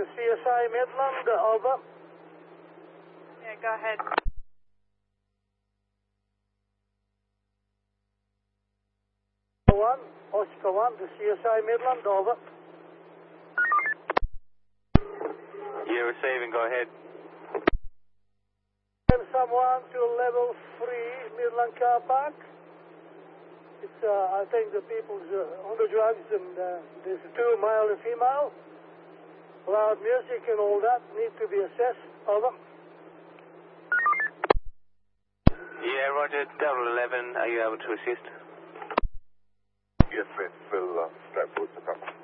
CSI Midland, over. Yeah, go ahead. Oscar 1 to CSI Midland, over. Yeah, receiving, go ahead. Send someone to level 3 Midland car park. It's, I think the people's on the drugs and there's 2 male and female. Loud music and all that need to be assessed, over. Yeah, roger, 11, are you able to assist? Yes, Phil, Stratford,